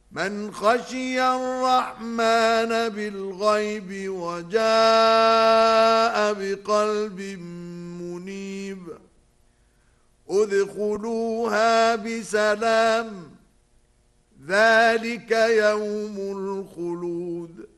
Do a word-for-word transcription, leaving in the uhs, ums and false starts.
من خشي الرحمن بالغيب وجاء بقلب منيب ادخلوها بسلام ذلك يوم الخلود